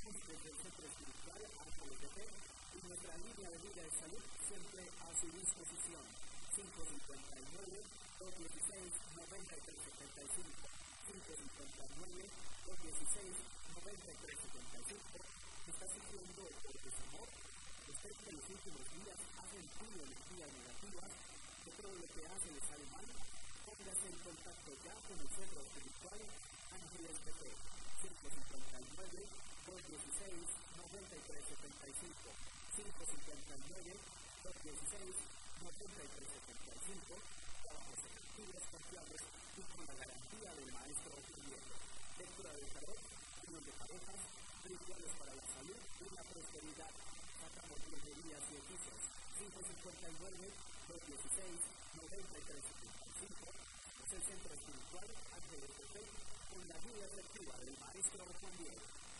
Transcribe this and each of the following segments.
transmitimos desde el Centro Espiritual AJLTP y nuestra línea de vida de salud siempre a su disposición. 559-216-9375. 559-216-9375. ¿Está sufriendo por desamor? ¿Usted que en los últimos días ha sentido energías negativas? ¿Que todo lo que hace le sale mal? Póngase en contacto ya con el Centro Espiritual Ángeles PT. 559-216-9375. 559-216-9375. Trabajos efectivos, confiables y con la garantía del maestro Octavio. Lectura del tarot, unión de parejas, rituales para la salud y la prosperidad. Sacamos brujerías y hechizos. 559-216-9375. Es el Centro Espiritual Ángeles PT con la guía efectiva del maestro Octavio.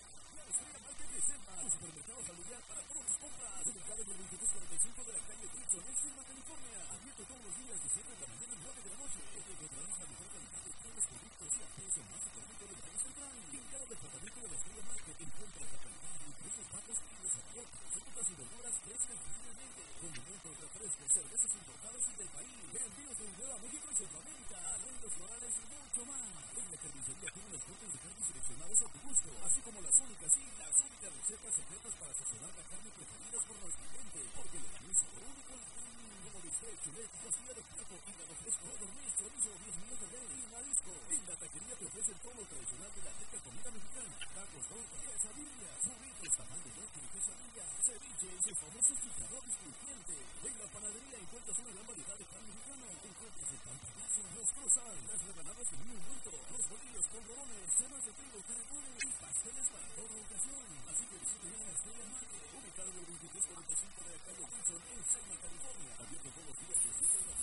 Un supermercado familiar para todas tus compras, ubicado en el 2245 de la calle Dixon, en Selma, California. Abierto todos los días de 7 de la mañana y 9 de la noche. Encontrarás la mejor calidad de todos los productos y a precios más económicos del Valle Central. Ubicado el departamento de la Estrella Market, encuentras la calidad de precios bajos y los aportes, frutas y verduras precios libremente. Condimentos, refrescos, cervezas importadas y del país. Envíos de Nueva México y Centroamérica, arreglos florales y mucho más. En la carnicería tienen los cortes de carne seleccionados a tu gusto, así como las únicas recetas secretas para sazonar la carne preferidas por los clientes, porque le dan un sabor único como bistec, chulet, costilla de puerco, hígado fresco, codorniz, chorizo, 10 millones de rey y marisco. En la taquería te ofrecen todo lo tradicional de la rica comida mexicana: tacos, tortas, quesadillas, burritos, tamales de quesadilla, ceviche y sus famosos picadores crujientes. En la panadería encuentras una gran variedad de pan mexicano. Encuentras el pan payaso, los croissants, las rebanadas en un momento, los bolillos, polvorones, temas de trigo, caracol y pasteles para toda ocasión. Así que visite una Estrella Market, ubicado en el 2345 de la calle Wilson, en Selma, California. Abierto todos los días de 10 a